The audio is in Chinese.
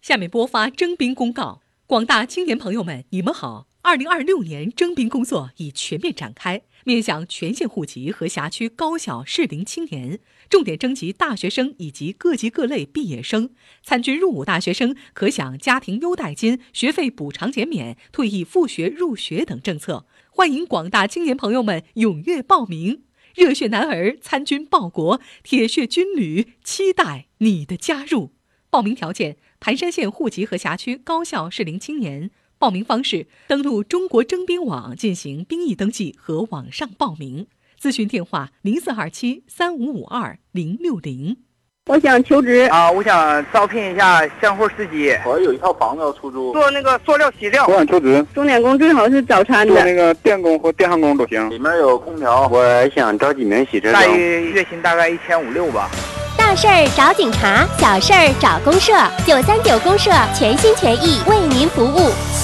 下面播发征兵公告。广大青年朋友们，你们好！2026年征兵工作已全面展开，面向全县户籍和辖区高校适龄青年，重点征集大学生以及各级各类毕业生。参军入伍大学生可享家庭优待金、学费补偿减免、退役复学入学等政策。欢迎广大青年朋友们踊跃报名，热血男儿参军报国，铁血军旅期待你的加入。报名条件：盘山县户籍和辖区高校适龄青年。报名方式：登录中国征兵网进行兵役登记和网上报名。咨询电话：04273552-060。 我想求职我想招聘一下鲜活司机。 我有一套房子要出租， 做那个塑料洗料。 我想求职， 钟点工最好是早餐的， 做那个电工或电焊工都行。里面有空调。我想招几名洗车待遇月薪大概1500-1600吧。 大事儿找警察，小事儿找公社，939公社全心全意为您服务。